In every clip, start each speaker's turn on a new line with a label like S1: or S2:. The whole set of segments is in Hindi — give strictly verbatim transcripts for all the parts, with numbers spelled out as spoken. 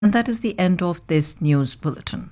S1: And that is the end of this news bulletin.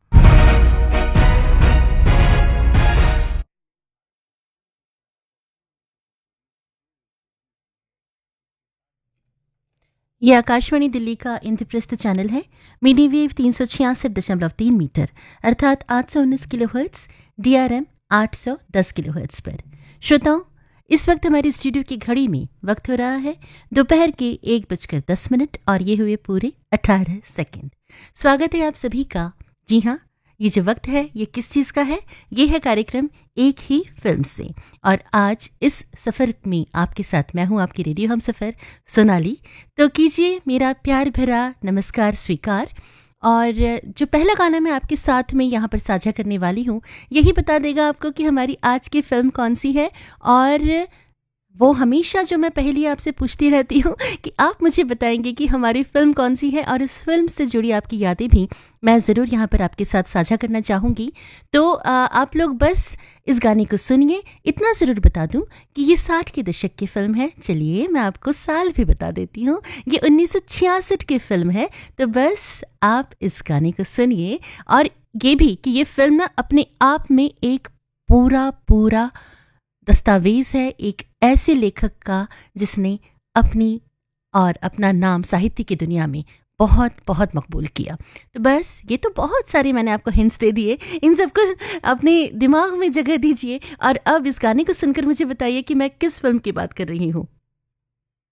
S2: यह आकाशवाणी दिल्ली का इंद्रप्रस्थ चैनल है। मीडियम वेव तीन सौ छियासठ दशमलव तीन मीटर अर्थात आठ सौ उन्नीस kilo hertz, D R M आठ सौ दस किलो हर्ट्स पर। श्रोताओं, इस वक्त हमारी स्टूडियो की घड़ी में वक्त हो रहा है दोपहर के एक बजकर दस मिनट और ये हुए पूरे अठारह सेकंड। स्वागत है आप सभी का। जी हाँ, ये जो वक्त है ये किस चीज़ का है? ये है कार्यक्रम एक ही फिल्म से। और आज इस सफ़र में आपके साथ मैं हूँ आपकी रेडियो हम सफ़र सोनाली। तो कीजिए मेरा प्यार भरा नमस्कार स्वीकार। और जो पहला गाना मैं आपके साथ में यहाँ पर साझा करने वाली हूँ यही बता देगा आपको कि हमारी आज की फिल्म कौन सी है। और वो हमेशा जो मैं पहले आपसे पूछती रहती हूँ कि आप मुझे बताएंगे कि हमारी फिल्म कौन सी है, और इस फिल्म से जुड़ी आपकी यादें भी मैं ज़रूर यहाँ पर आपके साथ साझा करना चाहूँगी। तो आ, आप लोग बस इस गाने को सुनिए। इतना ज़रूर बता दूँ कि ये साठ के दशक की फिल्म है। चलिए मैं आपको साल भी बता देती हूँ, ये उन्नीस सौ छियासठ की फिल्म है। तो बस आप इस गाने को सुनिए। और ये भी कि ये फिल्म ना अपने आप में एक पूरा पूरा दस्तावेज है एक ऐसे लेखक का जिसने अपनी और अपना नाम साहित्य की दुनिया में बहुत बहुत मकबूल किया। तो बस ये तो बहुत सारे मैंने आपको हिंट्स दे दिए, इन सबको अपने दिमाग में जगह दीजिए। और अब इस गाने को सुनकर मुझे बताइए कि मैं किस फिल्म की बात कर रही हूँ।